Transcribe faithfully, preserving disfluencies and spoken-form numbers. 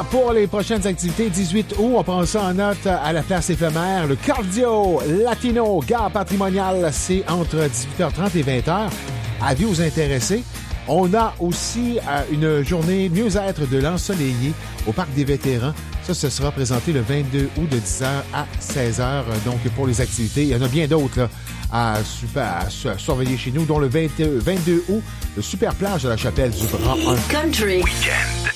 pour les prochaines activités, dix-huit août, on prend ça en note à la place éphémère. Le Cardio Latino Gare Patrimoniale, c'est entre dix-huit heures trente et vingt heures. Avis aux intéressés. On a aussi euh, une journée mieux-être de l'ensoleillé au Parc des Vétérans. Ça, ce sera présenté le vingt-deux août de dix heures à seize heures. Donc, pour les activités, il y en a bien d'autres là, à, super, à, à surveiller chez nous, dont le vingt, vingt-deux août, le Super Plage de la Chapelle du Grand un. Country. Weekend.